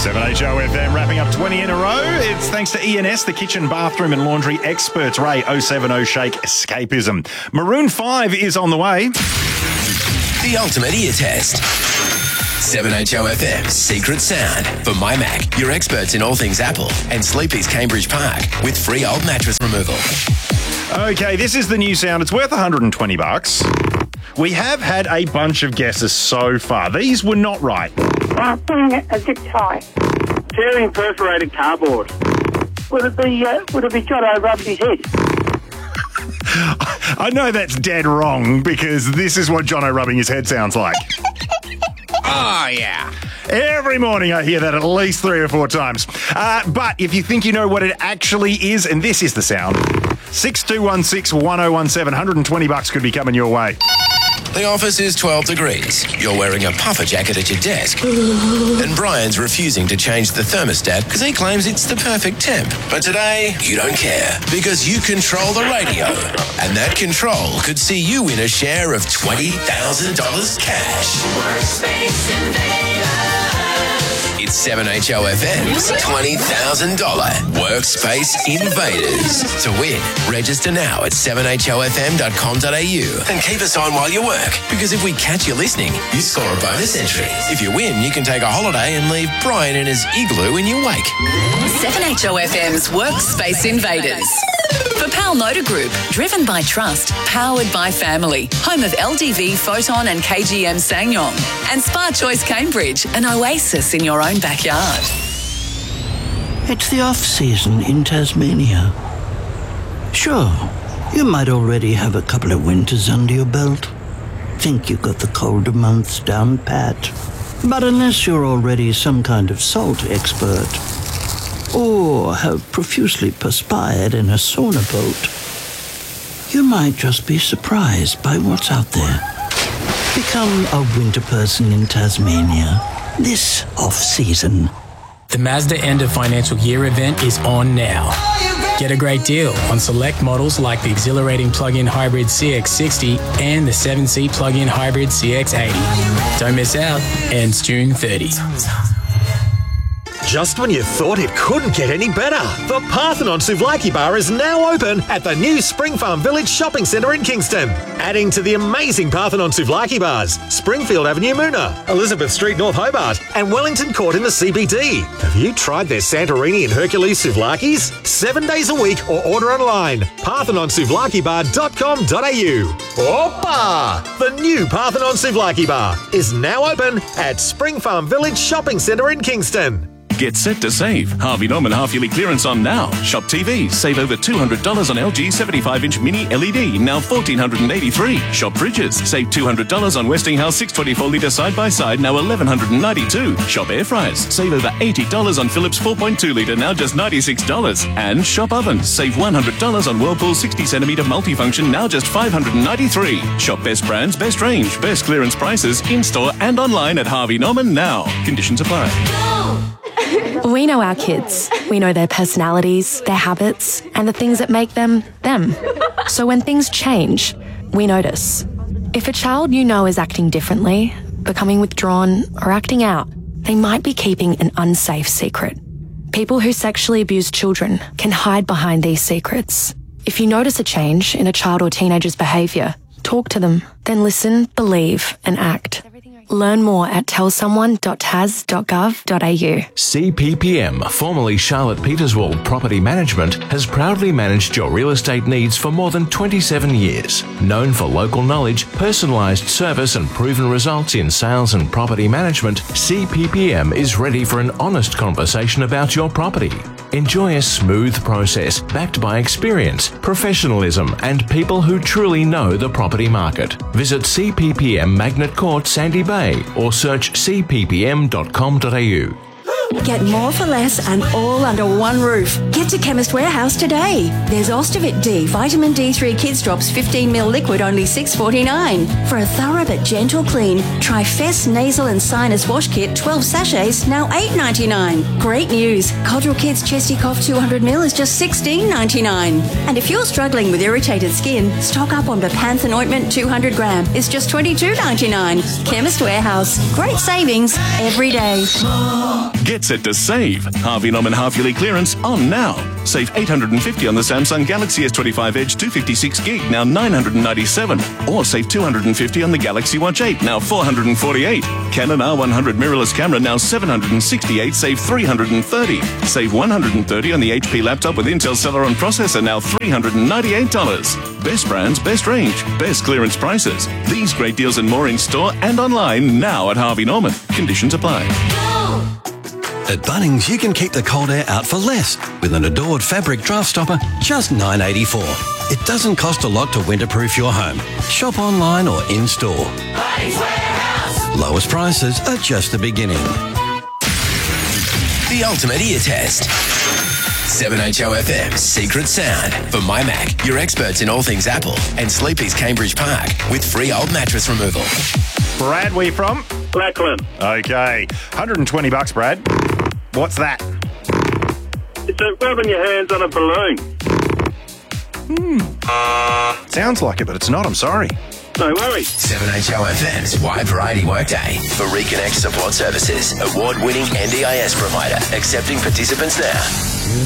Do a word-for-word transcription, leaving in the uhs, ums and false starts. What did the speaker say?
seven H O F M wrapping up twenty in a row. It's thanks to E N S, the kitchen, bathroom and laundry experts. Ray oh seven oh Shake Escapism. Maroon five is on the way. The ultimate ear test. seven H O F M's Secret Sound for My Mac, your experts in all things Apple, and Sleepy's Cambridge Park with free old mattress removal. Okay, this is the new sound. It's worth one hundred twenty bucks. We have had a bunch of guesses so far. These were not right. I'm putting a zip tie. Tearing perforated cardboard. Would it be, uh, would it be Jono rubbed his head? I know that's dead wrong because this is what Jono rubbing his head sounds like. Oh, yeah. Every morning I hear that at least three or four times. Uh, but if you think you know what it actually is, and this is the sound, six two one six, one oh one seven, one hundred twenty bucks could be coming your way. The office is twelve degrees. You're wearing a puffer jacket at your desk. And Brian's refusing to change the thermostat because he claims it's the perfect temp. But today, you don't care because you control the radio. And that control could see you win a share of twenty thousand dollars cash. Workspace Invaders. It's seven H O F M's twenty thousand dollars Workspace Invaders. To win, register now at seven H O F M dot com dot a u and keep us on while you work. Because if we catch you listening, you score a bonus entry. If you win, you can take a holiday and leave Brian in his igloo in your wake. seven H O F M's Workspace Invaders. For Pal Motor Group, driven by trust, powered by family, home of L D V, Photon and K G M Ssangyong, and Spa Choice Cambridge, an oasis in your own backyard. It's the off-season in Tasmania. Sure, you might already have a couple of winters under your belt. Think you got the colder months down pat. But unless you're already some kind of salt expert, or have profusely perspired in a sauna boat, you might just be surprised by what's out there. Become a winter person in Tasmania this off-season. The Mazda End of Financial Year event is on now. Get a great deal on select models like the exhilarating plug-in hybrid C X sixty and the seven-seat plug-in hybrid C X eighty. Don't miss out. Ends June thirtieth. Just when you thought it couldn't get any better, the Parthenon Souvlaki Bar is now open at the new Spring Farm Village Shopping Centre in Kingston. Adding to the amazing Parthenon Souvlaki Bars, Springfield Avenue Moona, Elizabeth Street North Hobart, and Wellington Court in the C B D. Have you tried their Santorini and Hercules Souvlakis? Seven days a week or order online. parthenon souvlaki bar dot com dot a u. Opa! The new Parthenon Souvlaki Bar is now open at Spring Farm Village Shopping Centre in Kingston. Get set to save. Harvey Norman half-yearly clearance on now. Shop T Vs. Save over two hundred dollars on L G seventy-five inch mini L E D, now one thousand four hundred eighty-three dollars. Shop fridges. Save two hundred dollars on Westinghouse six twenty-four litre side-by-side, now one thousand one hundred ninety-two dollars. Shop air fryers. Save over eighty dollars on Philips four point two litre, now just ninety-six dollars. And shop ovens. Save one hundred dollars on Whirlpool sixty centimetre multifunction, now just five hundred ninety-three dollars. Shop best brands, best range, best clearance prices, in-store and online at Harvey Norman now. Conditions apply. We know our kids. We know their personalities, their habits, and the things that make them, them. So when things change, we notice. If a child you know is acting differently, becoming withdrawn, or acting out, they might be keeping an unsafe secret. People who sexually abuse children can hide behind these secrets. If you notice a change in a child or teenager's behaviour, talk to them, then listen, believe, and act. Learn more at tell someone dot tas dot gov dot a u. C P P M, formerly Charlotte Peterswald Property Management, has proudly managed your real estate needs for more than twenty-seven years. Known for local knowledge, personalised service and proven results in sales and property management, C P P M is ready for an honest conversation about your property. Enjoy a smooth process backed by experience, professionalism and people who truly know the property market. Visit C P P M Magnet Court, Sandy Bay or search c p p m dot com dot a u. Get more for less and all under one roof. Get to Chemist Warehouse today. There's Ostivit D, Vitamin D three Kids Drops fifteen milliliter liquid, only six forty-nine. For a thorough but gentle clean, try Fess Nasal and Sinus Wash Kit twelve sachets, now eight ninety-nine. Great news. Codral Kids Chesty Cough two hundred milliliters is just sixteen ninety-nine. And if you're struggling with irritated skin, stock up on Bepanthen Ointment two hundred gram. It's just twenty-two ninety-nine. Chemist Warehouse. Great savings every day. Get Get set to save. Harvey Norman half-yearly clearance on now. Save eight hundred fifty dollars on the Samsung Galaxy S twenty-five Edge two fifty-six gig, now nine hundred ninety-seven dollars. Or save two hundred fifty dollars on the Galaxy Watch eight, now four hundred forty-eight dollars. Canon R one hundred mirrorless camera, now seven hundred sixty-eight dollars, save three hundred thirty dollars. Save one hundred thirty dollars on the H P laptop with Intel Celeron processor, now three hundred ninety-eight dollars. Best brands, best range, best clearance prices. These great deals and more in store and online now at Harvey Norman. Conditions apply. At Bunnings, you can keep the cold air out for less with an Adored fabric draft stopper, just nine dollars eighty-four. It doesn't cost a lot to winterproof your home. Shop online or in-store. Bunnings Warehouse. Lowest prices are just the beginning. The ultimate ear test. seven H O F M's Secret Sound. For My Mac, your experts in all things Apple, and Sleepy's Cambridge Park with free old mattress removal. Brad, where you from? Blackland. Okay. one hundred twenty bucks, Brad. What's that? It's like rubbing your hands on a balloon. Hmm. Sounds like it, but it's not. I'm sorry. No worries. seven H O F M's Wide Variety Workday for Reconnect Support Services. Award-winning N D I S provider. Accepting participants now.